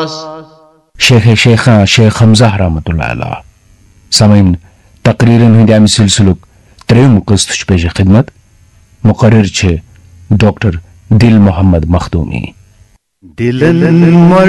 शेखा शेख हमजा रहमतुल्लाह अलैह समईन तकरीरन हंद अमि सिलसिलुक त्रेयम किस्त पेश खिदमत मुकर्रिर छे डॉक्टर दिल मोहम्मद मखदूमी।